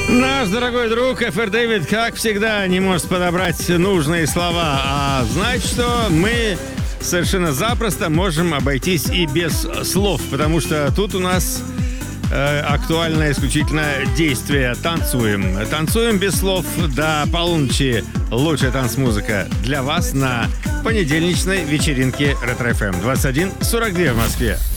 Наш дорогой друг Эфир Дэвид, как всегда, не может подобрать нужные слова, а значит, что мы совершенно запросто можем обойтись и без слов, потому что тут у нас актуально исключительно действие. Танцуем. Танцуем без слов до полуночи. Лучшая танцмузыка для вас на понедельничной вечеринке Ретро FM. 21:42 в Москве.